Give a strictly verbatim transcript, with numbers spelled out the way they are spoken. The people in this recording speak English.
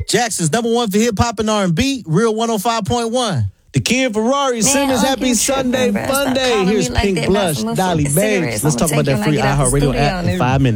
Jackson's number one for hip-hop and R and B, Real one oh five point one. The Kid Ferrari, Simmons, happy Sunday, fun day. Here's Pink Blush, Dolly Babes. Let's talk about that free iHeartRadio app in five minutes.